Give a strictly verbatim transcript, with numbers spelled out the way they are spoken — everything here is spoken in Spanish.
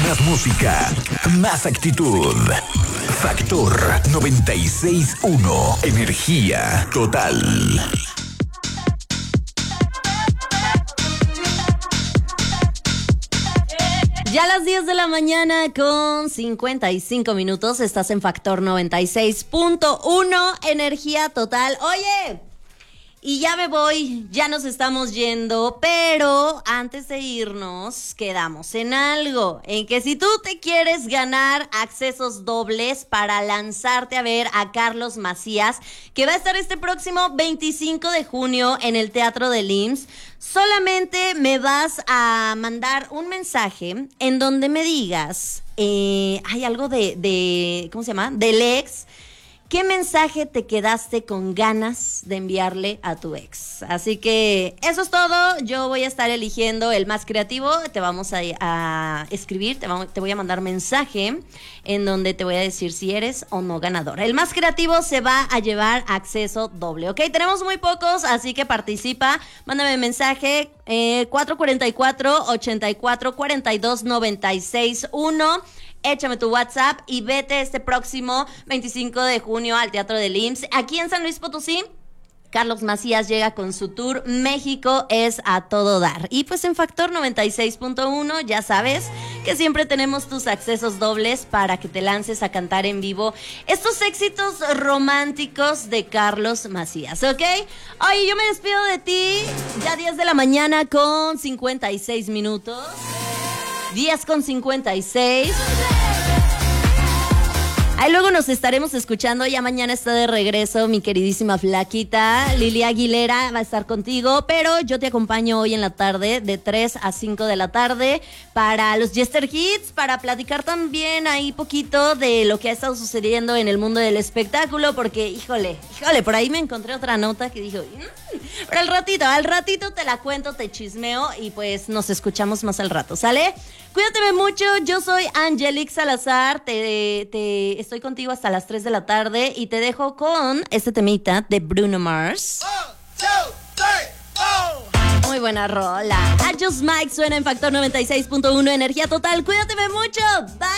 Más música, más actitud. Factor noventa y seis punto uno. Energía total. Ya a las diez de la mañana con cincuenta y cinco minutos estás en Factor noventa y seis punto uno, Energía Total. Oye, y ya me voy, ya nos estamos yendo, pero antes de irnos quedamos en algo, en que si tú te quieres ganar accesos dobles para lanzarte a ver a Carlos Macías, que va a estar este próximo veinticinco de junio en el Teatro del I M S S, solamente me vas a mandar un mensaje en donde me digas, eh, hay algo de, de, ¿cómo se llama? Del ex. ¿Qué mensaje te quedaste con ganas de enviarle a tu ex? Así que eso es todo. Yo voy a estar eligiendo el más creativo. Te vamos a, a escribir, te, vamos, te voy a mandar mensaje en donde te voy a decir si eres o no ganador. El más creativo se va a llevar acceso doble, ¿ok? Tenemos muy pocos, así que participa. Mándame mensaje eh, cuatro cuatro cuatro, ocho cuatro, cuatro dos nueve seis uno. Échame tu WhatsApp y vete este próximo veinticinco de junio al Teatro del I M S S. Aquí en San Luis Potosí, Carlos Macías llega con su tour México es a todo dar. Y pues en Factor noventa y seis punto uno ya sabes que siempre tenemos tus accesos dobles para que te lances a cantar en vivo estos éxitos románticos de Carlos Macías, ¿ok? Oye, yo me despido de ti, ya diez de la mañana con cincuenta y seis minutos. diez con cincuenta y seis. Ahí luego nos estaremos escuchando. Ya mañana está de regreso mi queridísima flaquita Lili Aguilera, va a estar contigo, pero yo te acompaño hoy en la tarde de tres a cinco de la tarde para los Jester Hits, para platicar también ahí poquito de lo que ha estado sucediendo en el mundo del espectáculo, porque híjole, híjole, por ahí me encontré otra nota que dijo, mmm, pero al ratito, al ratito te la cuento, te chismeo y pues nos escuchamos más al rato, ¿sale? Cuídate mucho, yo soy Angelique Salazar, te, te estoy contigo hasta las tres de la tarde y te dejo con este temita de Bruno Mars. Oh, two, three, oh. Muy buena rola. I Just Mike suena en Factor noventa y seis punto uno, Energía Total. Cuídate mucho. Bye.